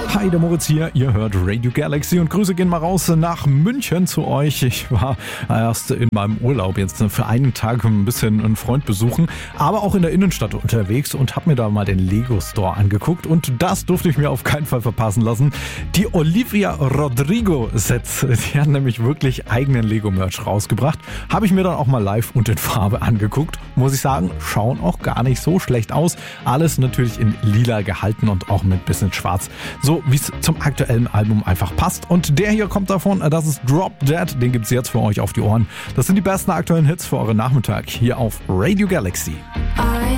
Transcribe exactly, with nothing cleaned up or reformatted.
Hi, der Moritz hier, ihr hört Radio Galaxy und Grüße gehen mal raus nach München zu euch. Ich war erst in meinem Urlaub jetzt für einen Tag ein bisschen einen Freund besuchen, aber auch in der Innenstadt unterwegs und habe mir da mal den Lego Store angeguckt und das durfte ich mir auf keinen Fall verpassen lassen. Die Olivia Rodrigo Sets, die haben nämlich wirklich eigenen Lego-Merch rausgebracht. Habe ich mir dann auch mal live und in Farbe angeguckt. Muss ich sagen, schauen auch gar nicht so schlecht aus. Alles natürlich in lila gehalten und auch mit bisschen schwarz. So wie es zum aktuellen Album einfach passt. Und der hier kommt davon, das ist Drop Dead. Den gibt's jetzt für euch auf die Ohren. Das sind die besten aktuellen Hits für euren Nachmittag hier auf Radio Galaxy. I